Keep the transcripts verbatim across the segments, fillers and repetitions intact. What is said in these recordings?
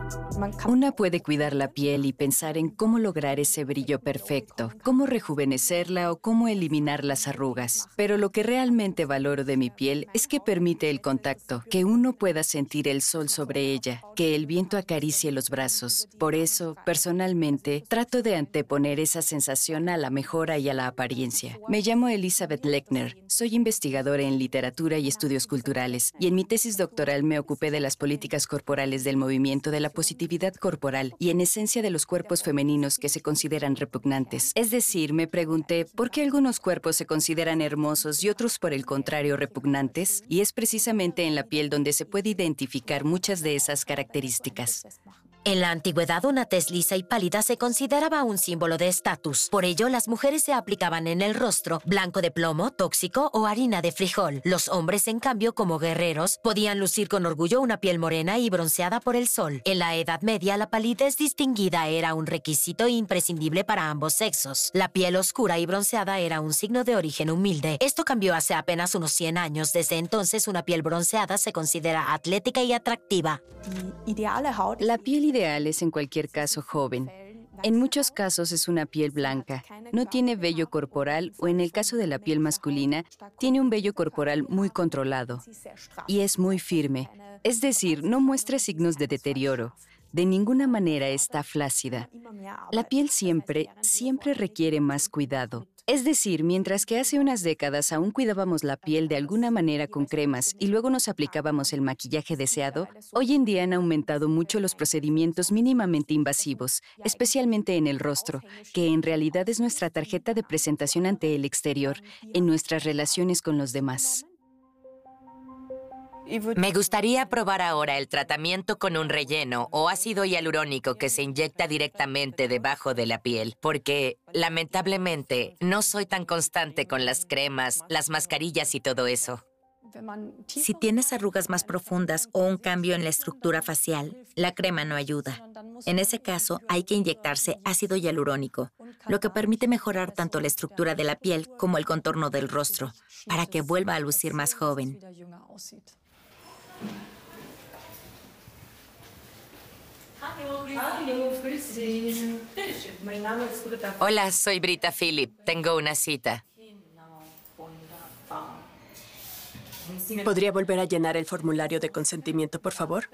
Una puede cuidar la piel y pensar en cómo lograr ese brillo perfecto, cómo rejuvenecerla o cómo eliminar las arrugas. Pero lo que realmente valoro de mi piel es que permite el contacto, que uno pueda sentir el sol sobre ella, que el viento acaricie los brazos. Por eso, personalmente, trato de anteponer esa sensación a la mejora y a la apariencia. Me llamo Elizabeth Lechner, soy investigadora en literatura y estudios culturales, y en mi tesis doctoral me ocupé de las políticas corporales del movimiento de la positividad corporal y en esencia de los cuerpos femeninos que se consideran repugnantes. Es decir, me pregunté por qué algunos cuerpos se consideran hermosos y otros por el contrario repugnantes, y es precisamente en la piel donde se puede identificar muchas de esas características. En la antigüedad, una tez lisa y pálida se consideraba un símbolo de estatus. Por ello, las mujeres se aplicaban en el rostro blanco de plomo, tóxico o harina de frijol. Los hombres, en cambio, como guerreros, podían lucir con orgullo una piel morena y bronceada por el sol. En la Edad Media, la palidez distinguida era un requisito imprescindible para ambos sexos. La piel oscura y bronceada era un signo de origen humilde. Esto cambió hace apenas unos cien años. Desde entonces, una piel bronceada se considera atlética y atractiva. La piel ideal es en cualquier caso joven. En muchos casos es una piel blanca, no tiene vello corporal o en el caso de la piel masculina, tiene un vello corporal muy controlado y es muy firme, es decir, no muestra signos de deterioro. De ninguna manera está flácida. La piel siempre, siempre requiere más cuidado. Es decir, mientras que hace unas décadas aún cuidábamos la piel de alguna manera con cremas y luego nos aplicábamos el maquillaje deseado, hoy en día han aumentado mucho los procedimientos mínimamente invasivos, especialmente en el rostro, que en realidad es nuestra tarjeta de presentación ante el exterior, en nuestras relaciones con los demás. Me gustaría probar ahora el tratamiento con un relleno o ácido hialurónico que se inyecta directamente debajo de la piel, porque, lamentablemente, no soy tan constante con las cremas, las mascarillas y todo eso. Si tienes arrugas más profundas o un cambio en la estructura facial, la crema no ayuda. En ese caso, hay que inyectarse ácido hialurónico, lo que permite mejorar tanto la estructura de la piel como el contorno del rostro, para que vuelva a lucir más joven. Hola, soy Britta Philip. Tengo una cita. ¿Podría volver a llenar el formulario de consentimiento, por favor?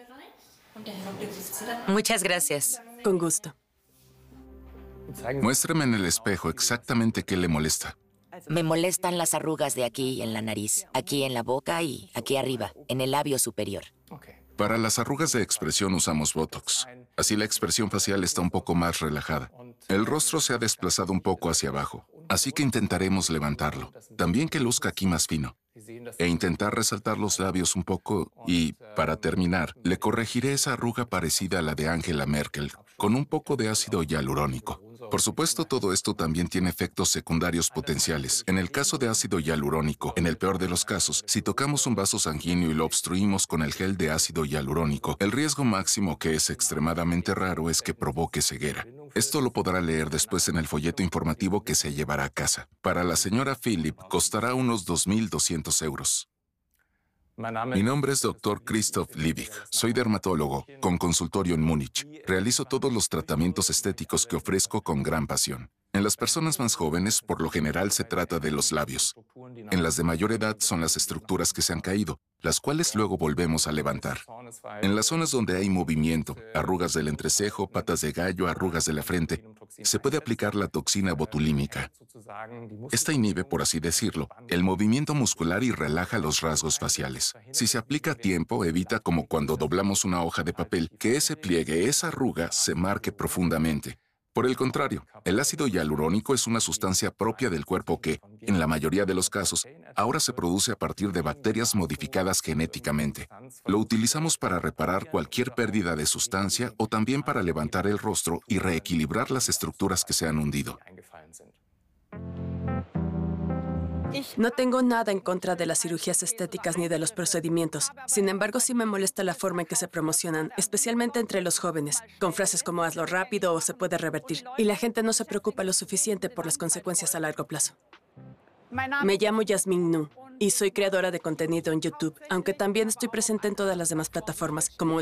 Muchas gracias. Con gusto. Muéstrame en el espejo exactamente qué le molesta. Me molestan las arrugas de aquí en la nariz, aquí en la boca y aquí arriba, en el labio superior. Para las arrugas de expresión usamos Botox. Así la expresión facial está un poco más relajada. El rostro se ha desplazado un poco hacia abajo, así que intentaremos levantarlo. También que luzca aquí más fino. E intentar resaltar los labios un poco y, para terminar, le corregiré esa arruga parecida a la de Angela Merkel, con un poco de ácido hialurónico. Por supuesto, todo esto también tiene efectos secundarios potenciales. En el caso de ácido hialurónico, en el peor de los casos, si tocamos un vaso sanguíneo y lo obstruimos con el gel de ácido hialurónico, el riesgo máximo, que es extremadamente raro, es que provoque ceguera. Esto lo podrá leer después en el folleto informativo que se llevará a casa. Para la señora Philip, costará unos dos mil doscientos euros. Mi nombre es doctor Christoph Liebig. Soy dermatólogo, con consultorio en Múnich. Realizo todos los tratamientos estéticos que ofrezco con gran pasión. En las personas más jóvenes, por lo general, se trata de los labios. En las de mayor edad son las estructuras que se han caído, las cuales luego volvemos a levantar. En las zonas donde hay movimiento, arrugas del entrecejo, patas de gallo, arrugas de la frente, se puede aplicar la toxina botulínica. Esta inhibe, por así decirlo, el movimiento muscular y relaja los rasgos faciales. Si se aplica a tiempo, evita, como cuando doblamos una hoja de papel, que ese pliegue, esa arruga, se marque profundamente. Por el contrario, el ácido hialurónico es una sustancia propia del cuerpo que, en la mayoría de los casos, ahora se produce a partir de bacterias modificadas genéticamente. Lo utilizamos para reparar cualquier pérdida de sustancia o también para levantar el rostro y reequilibrar las estructuras que se han hundido. No tengo nada en contra de las cirugías estéticas ni de los procedimientos. Sin embargo, sí me molesta la forma en que se promocionan, especialmente entre los jóvenes, con frases como hazlo rápido o se puede revertir. Y la gente no se preocupa lo suficiente por las consecuencias a largo plazo. Me llamo Yasmin Nu y soy creadora de contenido en YouTube, aunque también estoy presente en todas las demás plataformas, como